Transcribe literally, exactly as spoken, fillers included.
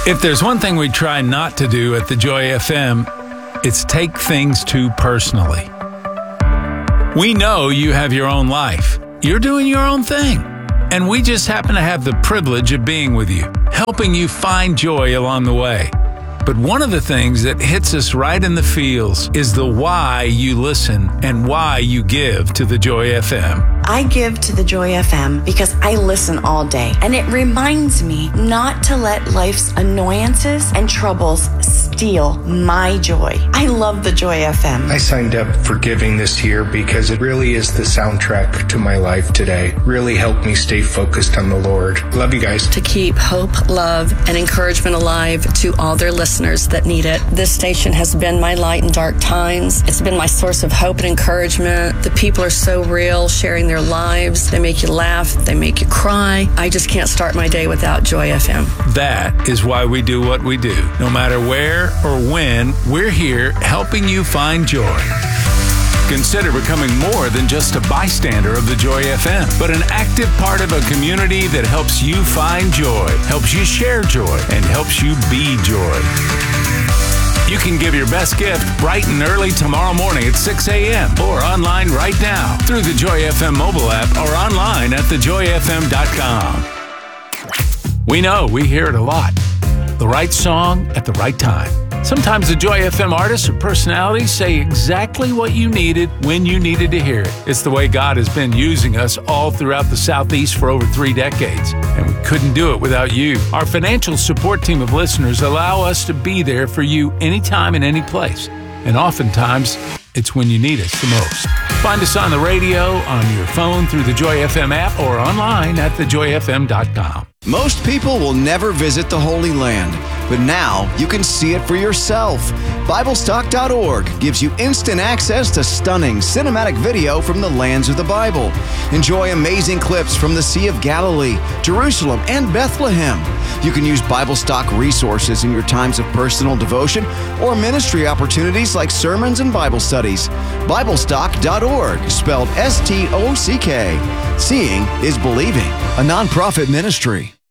If there's one thing we try not to do at the Joy F M, it's take things too personally. We know you have your own life. You're doing your own thing. And we just happen to have the privilege of being with you, helping you find joy along the way. But one of the things that hits us right in the feels is the why you listen and why you give to the Joy F M. I give to the Joy F M because I listen all day, and it reminds me not to let life's annoyances and troubles steal my joy. I love the Joy F M. I signed up for giving this year because it really is the soundtrack to my life today. Really helped me stay focused on the Lord. Love you guys. To keep hope, love, and encouragement alive to all their listeners that need it. This station has been my light in dark times. It's been my source of hope and encouragement. The people are so real, sharing their lives. They make you laugh. They make you cry. I just can't start my day without Joy F M. That is why we do what we do. No matter where or when, we're here helping you find joy. Consider becoming more than just a bystander of the Joy F M, but an active part of a community that helps you find joy, helps you share joy, and helps you be joy. You can give your best gift bright and early tomorrow morning at six a.m. or online right now through the Joy F M mobile app or online at the joy f m dot com. We know we hear it a lot. The right song at the right time. Sometimes the Joy F M artists or personalities say exactly what you needed when you needed to hear it. It's the way God has been using us all throughout the Southeast for over three decades, and we couldn't do it without you. Our financial support team of listeners allow us to be there for you anytime and any place, and oftentimes it's when you need us the most. Find us on the radio, on your phone, through the Joy F M app, or online at the joy f m dot com. Most people will never visit the Holy Land, but now you can see it for yourself. Bible Stock dot org gives you instant access to stunning cinematic video from the lands of the Bible. Enjoy amazing clips from the Sea of Galilee, Jerusalem, and Bethlehem. You can use BibleStock resources in your times of personal devotion or ministry opportunities like sermons and Bible studies. Bible Stock dot org, spelled S T O C K. Seeing is believing, a nonprofit ministry.